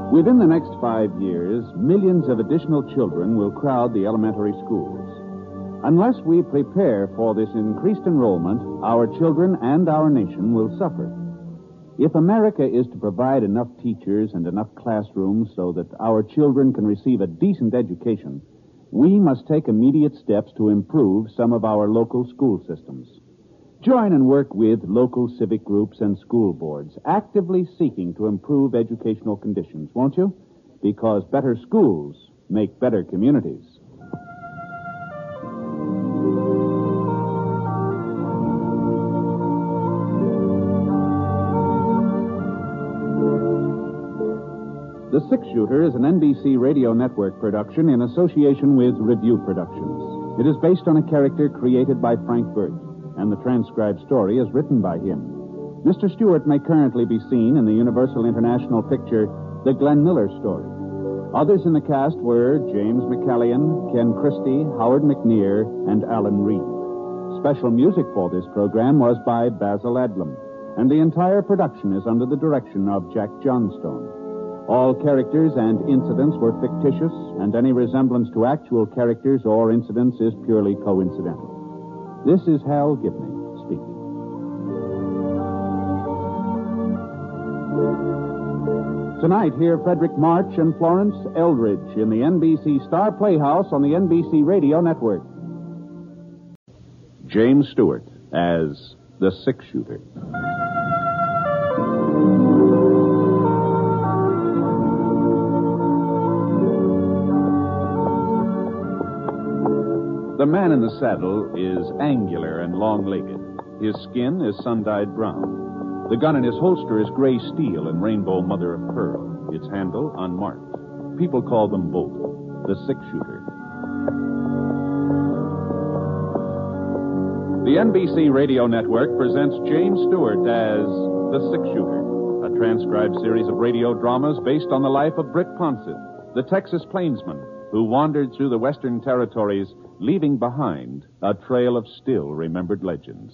Within the next 5 years, millions of additional children will crowd the elementary schools. Unless we prepare for this increased enrollment, our children and our nation will suffer. If America is to provide enough teachers and enough classrooms so that our children can receive a decent education, we must take immediate steps to improve some of our local school systems. Join and work with local civic groups and school boards, actively seeking to improve educational conditions, won't you? Because better schools make better communities. The Six-Shooter is an NBC Radio Network production in association with Review Productions. It is based on a character created by Frank Burt, and the transcribed story is written by him. Mr. Stewart may currently be seen in the Universal International picture, The Glenn Miller Story. Others in the cast were James McCallion, Ken Christie, Howard McNear, and Alan Reed. Special music for this program was by Basil Adlam, and the entire production is under the direction of Jack Johnstone. All characters and incidents were fictitious, and any resemblance to actual characters or incidents is purely coincidental. This is Hal Gibney speaking. Tonight, hear Frederick March and Florence Eldridge in the NBC Star Playhouse on the NBC Radio Network. James Stewart as the Six-Shooter. The man in the saddle is angular and long-legged. His skin is sun-dyed brown. The gun in his holster is gray steel and rainbow mother of pearl. Its handle unmarked. People call them both the Six-Shooter. The NBC Radio Network presents James Stewart as the Six-Shooter, a transcribed series of radio dramas based on the life of Britt Ponsett, the Texas plainsman who wandered through the Western Territories, leaving behind a trail of still-remembered legends.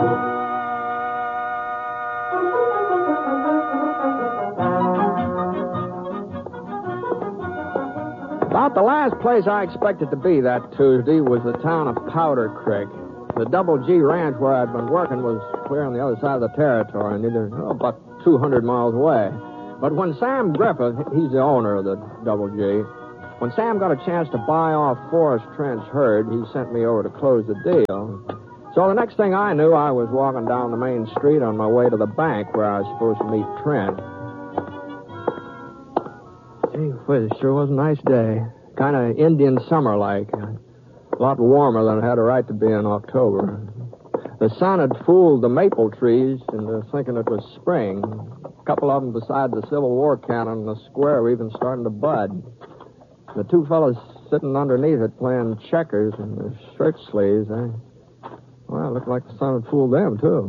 About the last place I expected to be that Tuesday was the town of Powder Creek. The Double G Ranch where I'd been working was clear on the other side of the territory, about 200 miles away. But when Sam Griffith, he's the owner of the Double G, when Sam got a chance to buy off Forrest Trent's herd, he sent me over to close the deal. So the next thing I knew, I was walking down the main street on my way to the bank where I was supposed to meet Trent. Gee whiz, it sure was a nice day. Kind of Indian summer-like. A lot warmer than it had a right to be in October. The sun had fooled the maple trees into thinking it was spring. A couple of them beside the Civil War cannon in the square were even starting to bud. The two fellows sitting underneath it playing checkers in their shirt sleeves, well, it looked like the sun had fooled them, too.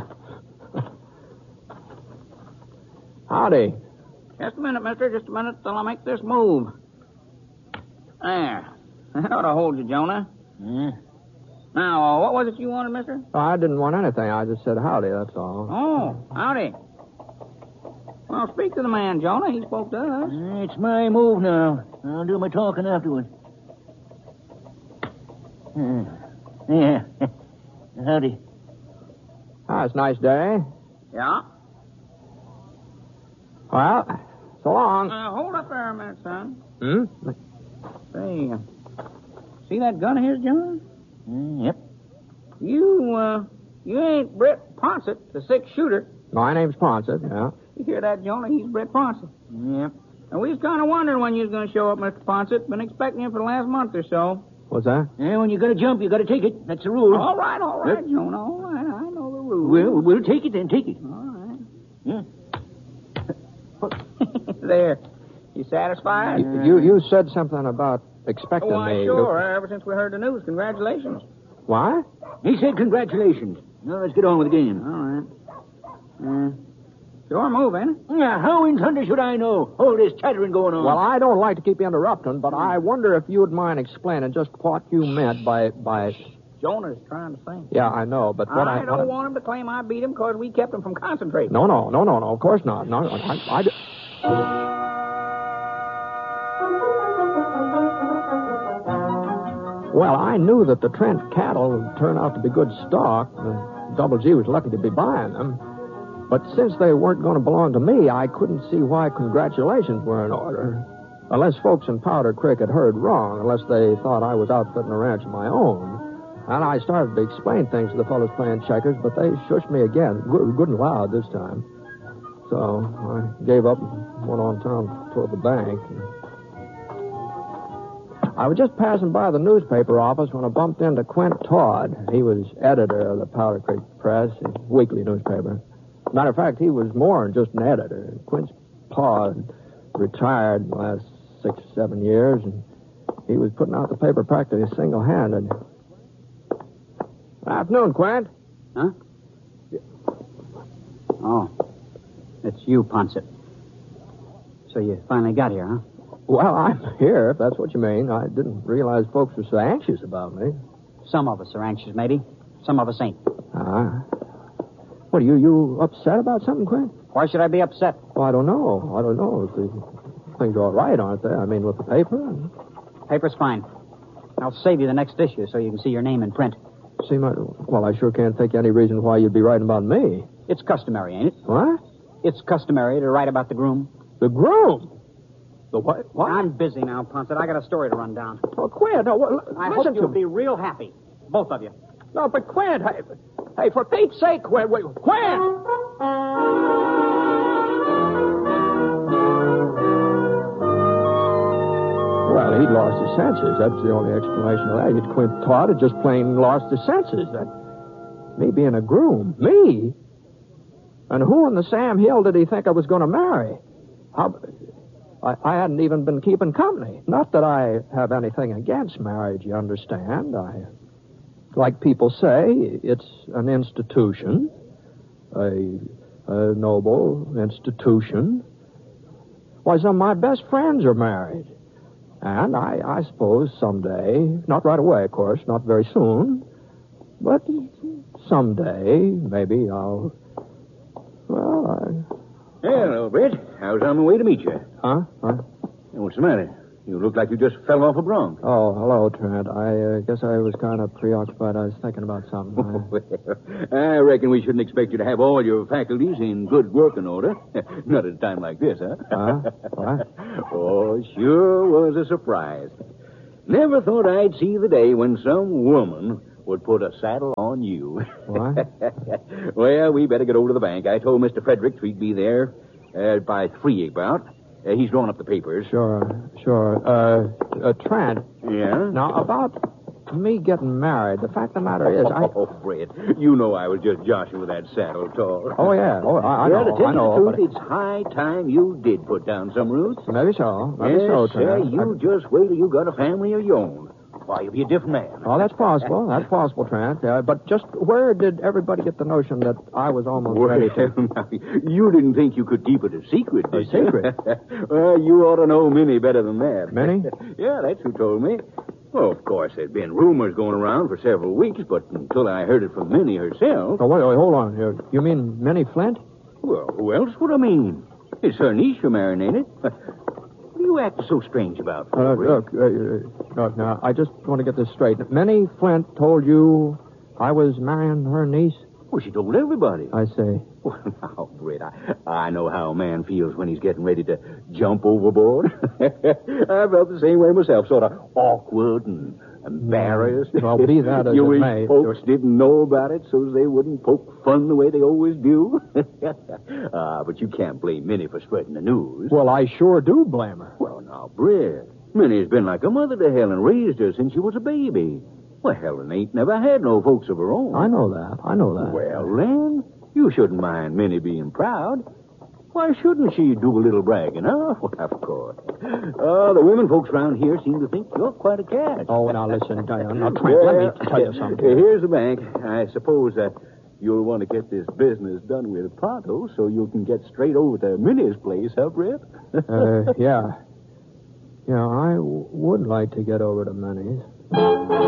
Howdy. Just a minute, mister. Just a minute till I make this move. There. That ought to hold you, Jonah. Now, what was it you wanted, mister? Oh, I didn't want anything. I just said howdy, that's all. Oh, howdy. Well, speak to the man, Jonah. He spoke to us. It's my move now. I'll do my talking afterward. Yeah. Howdy. It's a nice day. Yeah? Well, so long. Hold up there a minute, son. Say, see that gun of his, Jonah? Yep. You ain't Britt Ponsett, the Six-Shooter. My name's Ponsett, yeah. You hear that, Jonah? He's Britt Ponsett. Yep. And we was kind of wondering when you was going to show up, Mr. Ponsett. Been expecting you for the last month or so. What's that? Yeah, when you got to jump, you got to take it. That's the rule. All right, Jonah. All right, I know the rules. Well, we'll take it then. Take it. All right. Yeah. There. You satisfied? You said something about expecting Why, me. sure. Ever since we heard the news. Congratulations. What? He said congratulations. Now, let's get on with the game. All right. Sure move, ain't it? Yeah, how in thunder should I know? All this chattering going on. Well, I don't like to keep you interrupting, but I wonder if you would mind explaining just what you meant by... Jonah's trying to think. Yeah, I know, but what I don't want him to claim I beat him because we kept him from concentrating. No, of course not. No, Well, I knew that the Trent cattle would turn out to be good stock. The Double G was lucky to be buying them. But since they weren't going to belong to me, I couldn't see why congratulations were in order. Unless folks in Powder Creek had heard wrong, unless they thought I was outfitting a ranch of my own. And I started to explain things to the fellows playing checkers, but they shushed me again, good and loud this time. So I gave up and went on town toward the bank. I was just passing by the newspaper office when I bumped into Quint Todd. He was editor of the Powder Creek Press, a weekly newspaper. Matter of fact, he was more than just an editor. Quint's pa had retired in the last 6 or 7 years, and he was putting out the paper practically single-handed. Afternoon, Quint. Huh? Oh, it's you, Ponset. So you finally got here, huh? Well, I'm here, if that's what you mean. I didn't realize folks were so anxious about me. Some of us are anxious, matey. Some of us ain't. What, are you upset about something, Quint? Why should I be upset? Well, I don't know. If things are all right, aren't they? I mean, with the paper. Paper's fine. I'll save you the next issue so you can see your name in print. Well, I sure can't think of any reason why you'd be writing about me. It's customary, ain't it? What? It's customary to write about the groom. The groom? The what? I'm busy now, Ponset. I got a story to run down. Oh, Quint, no, I hope you'll be real happy. Both of you. No, but Quint, hey, for Pete's sake, Quint, Quint! Well, he'd lost his senses. That's the only explanation of that. Quint Todd had just plain lost his senses. Me being a groom. Me? And who in the Sam Hill did he think I was going to marry? I hadn't even been keeping company. Not that I have anything against marriage, you understand. Like people say, it's an institution, a noble institution. Why, some of my best friends are married. And I suppose someday, not right away, of course, not very soon, but someday, maybe I'll, Hello, Britt. I was on my way to meet you. Huh? What's the matter? You look like you just fell off a bronc. Oh, hello, Trent. I guess I was kind of preoccupied. I was thinking about something. I reckon we shouldn't expect you to have all your faculties in good working order. Not at a time like this, huh? What? Oh, sure was a surprise. Never thought I'd see the day when some woman would put a saddle on you. What? Well, we better get over to the bank. I told Mr. Fredericks we'd be there by 3 about. He's drawing up the papers. Sure. Trent. Yeah? Now, about me getting married, the fact of the matter is, Oh, Britt, you know I was just joshing with that saddle talk. Oh, yeah. Oh, I know. To tell I know. you the truth, it's high time you did put down some roots. Maybe so. Yes, sir, Trent. you just wait till you got a family of your own. Why, you'll be a different man. Oh, that's possible. That's possible, Trent. But just where did everybody get the notion that I was almost ready to... Now, you didn't think you could keep it a secret, did you? A secret? Well, you ought to know Minnie better than that. Minnie? Yeah, that's who told me. Well, of course, there'd been rumors going around for several weeks, but until I heard it from Minnie herself... Oh, wait, hold on here. You mean Minnie Flint? Well, who else would I mean? It's her niece you're marrying, ain't it? What are you acting so strange about? Look, now, I just want to get this straight. Minnie Flint told you I was marrying her niece? Well, she told everybody. I see. Well, now, Britt, I know how a man feels when he's getting ready to jump overboard. I felt the same way myself, sort of awkward and embarrassed. Well, be that as you it wish may. folks didn't know about it so they wouldn't poke fun the way they always do. But you can't blame Minnie for spreading the news. Well, I sure do blame her. Well, now, Britt, Minnie's been like a mother to Helen, raised her since she was a baby. Well, Helen ain't never had no folks of her own. I know that. Well, then, you shouldn't mind Minnie being proud. Why shouldn't she do a little bragging, huh? Well, of course. The women folks around here seem to think you're quite a catch. Oh, now listen, now, Trent, let me tell you something. Here's the bank. I suppose you'll want to get this business done with pronto so you can get straight over to Minnie's place, huh, Britt? Yeah. Yeah, I would like to get over to Minnie's.